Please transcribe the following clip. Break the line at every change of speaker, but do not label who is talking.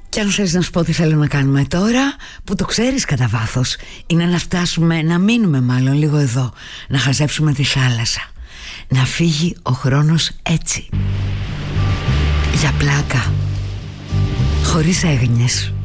Κι αν θες να σου πω τι θέλω να κάνουμε τώρα, που το ξέρεις κατά βάθος, είναι να φτάσουμε, να μείνουμε μάλλον λίγο εδώ, να χαζέψουμε τη θάλασσα, να φύγει ο χρόνος έτσι, για πλάκα, χωρίς έγνοιες.